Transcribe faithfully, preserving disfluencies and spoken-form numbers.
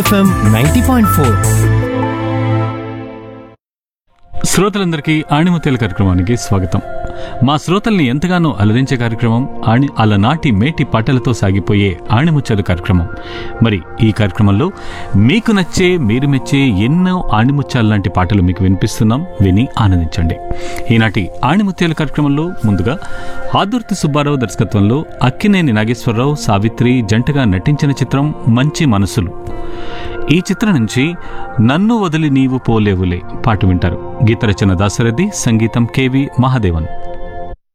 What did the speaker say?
FM ninety point four. శ్రోతలందరికీ ఆణిముత్యాల కార్యక్రమానికి స్వాగతం. మా శ్రోతల్ని ఎంతగానో అలరించే కార్యక్రమం ఆణి అలనాటి మేటి పాటలతో సాగిపోయే ఆణిముత్యాల కార్యక్రమం. మరి ఈ కార్యక్రమంలో మీకు నచ్చే మీరు మెచ్చే ఎన్నో ఆణిముత్యాల లాంటి పాటలు మీకు వినిపిస్తున్నాం, విని ఆనందించండి. ఈనాటి ఆణిముత్యాల కార్యక్రమంలో ముందుగా ఆదుర్తి సుబ్బారావు దర్శకత్వంలో అక్కినేని నాగేశ్వరరావు, సావిత్రి జంటగా నటించిన చిత్రం మంచి మనసులు. ఈ చిత్రం నుంచి నన్ను వదిలి నీవు పోలేవులే పాట వింటారు. గీత రచన దాశరథి, సంగీతం కెవి మహాదేవన్.